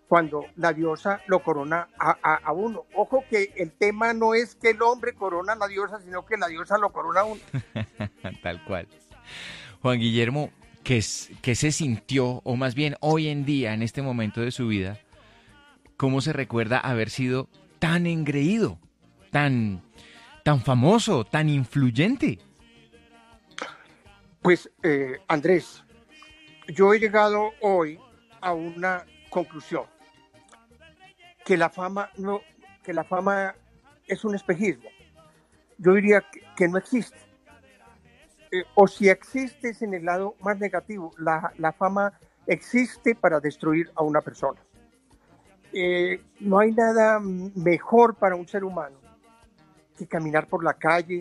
cuando la diosa lo corona a uno. Ojo que el tema no es que el hombre corona a la diosa, sino que la diosa lo corona a uno. Tal cual. Juan Guillermo, ¿qué se sintió, o más bien hoy en día, en este momento de su vida, cómo se recuerda haber sido tan engreído, tan famoso, tan influyente? Pues, Andrés, yo he llegado hoy a una conclusión, que la fama no, que la fama es un espejismo. Yo diría que no existe. O si existe es en el lado más negativo. La fama existe para destruir a una persona. No hay nada mejor para un ser humano que caminar por la calle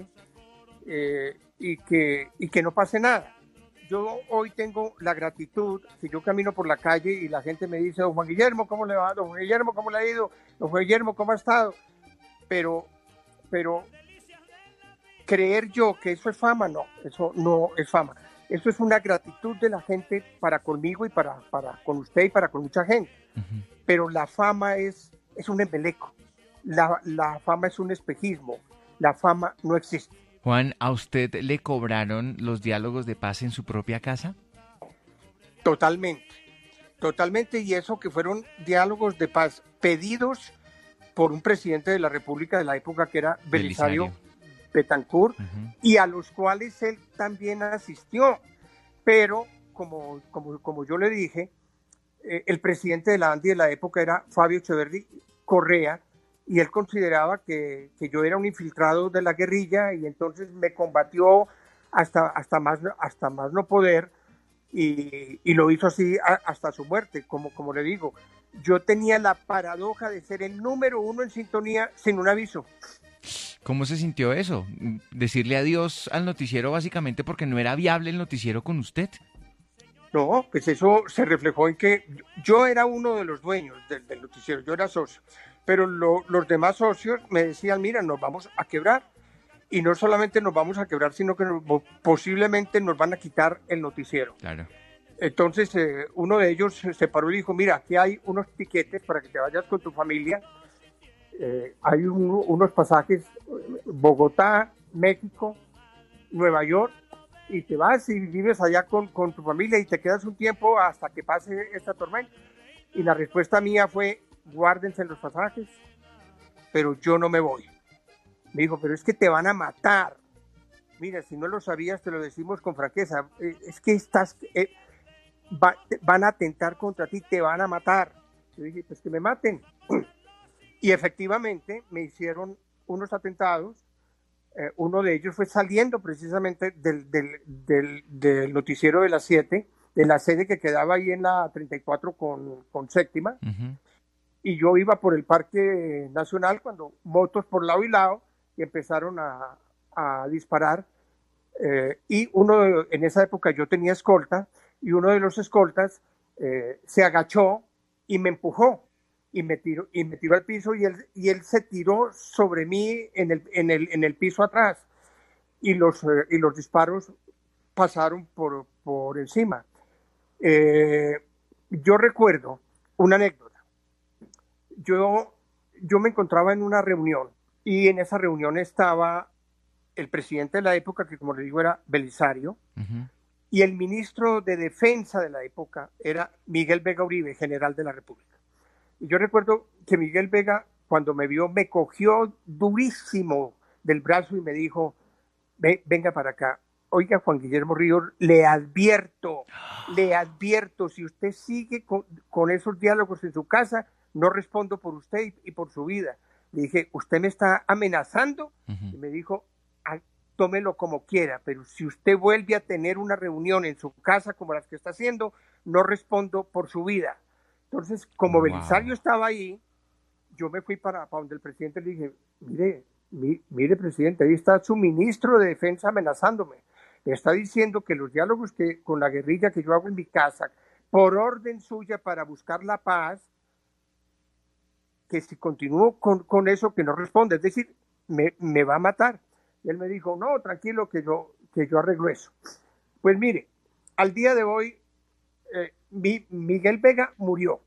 y que no pase nada. Yo hoy tengo la gratitud, si yo camino por la calle y la gente me dice, don Juan Guillermo, ¿cómo le va? Don Juan Guillermo, ¿cómo le ha ido? Don Juan Guillermo, ¿cómo ha estado? Pero, pero creer yo que eso es fama, no, eso no es fama. Eso es una gratitud de la gente para conmigo y para con usted y para con mucha gente. Ujú. Pero la fama es un embeleco. La fama es un espejismo. La fama no existe. Juan, ¿a usted le cobraron los diálogos de paz en su propia casa? Totalmente. Totalmente. Y eso que fueron diálogos de paz pedidos por un presidente de la República de la época que era Belisario Belisario. Betancourt, Ujú. y a los cuales él también asistió. Pero, como yo le dije, el presidente de la ANDI de la época era Fabio Echeverry Correa, y él consideraba que yo era un infiltrado de la guerrilla, y entonces me combatió hasta más no poder, y lo hizo así hasta su muerte. Como le digo, yo tenía la paradoja de ser el número uno en sintonía sin un aviso. ¿Cómo se sintió eso? Decirle adiós al noticiero básicamente porque no era viable el noticiero con usted. No, pues eso se reflejó en que yo era uno de los dueños del noticiero, yo era socio, pero los demás socios me decían, mira, nos vamos a quebrar, y no solamente nos vamos a quebrar, sino que posiblemente nos van a quitar el noticiero. Claro. Entonces uno de ellos se paró y dijo, mira, aquí hay unos tiquetes para que te vayas con tu familia, hay unos pasajes, Bogotá, México, Nueva York, y te vas y vives allá con tu familia y te quedas un tiempo hasta que pase esta tormenta. Y la respuesta mía fue, guárdense los pasajes, pero yo no me voy. Me dijo, pero es que te van a matar. Mira, si no lo sabías, te lo decimos con franqueza. Es que van a atentar contra ti, te van a matar. Yo dije, pues que me maten. Y efectivamente me hicieron unos atentados. Uno de ellos fue saliendo precisamente del noticiero de las 7, de la sede que quedaba ahí en la 34 con séptima, Ujú. y yo iba por el Parque Nacional cuando motos por lado y lado y empezaron a disparar, y en esa época yo tenía escolta, y uno de los escoltas se agachó y me empujó y me tiró al piso, y él se tiró sobre mí en el piso atrás, y los disparos pasaron por encima. Yo recuerdo una anécdota. Yo, yo me encontraba en una reunión, y en esa reunión estaba el presidente de la época, que como le digo era Belisario, Ujú. y el ministro de Defensa de la época era Miguel Vega Uribe, general de la República. Y yo recuerdo que Miguel Vega, cuando me vio, me cogió durísimo del brazo y me dijo, venga para acá. Oiga, Juan Guillermo Ríos, le advierto, si usted sigue con esos diálogos en su casa, no respondo por usted y por su vida. Le dije, ¿usted me está amenazando? Ujú. Y me dijo, "Ah, tómelo como quiera, pero si usted vuelve a tener una reunión en su casa como las que está haciendo, no respondo por su vida". Entonces, como Belisario Wow. estaba ahí, yo me fui para donde el presidente, le dije, mire, presidente, ahí está su ministro de Defensa amenazándome. Me está diciendo que los diálogos con la guerrilla que yo hago en mi casa, por orden suya para buscar la paz, que si continúo con eso, que no responde, es decir, me va a matar. Y él me dijo, no, tranquilo, que yo arreglo eso. Pues mire, al día de hoy, Miguel Vega murió.